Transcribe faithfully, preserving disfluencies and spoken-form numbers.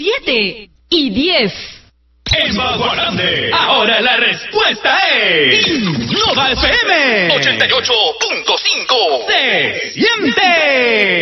siete y diez. En Bagua Grande, ahora la respuesta es Innova F M ochenta y ocho punto cinco. Se siente.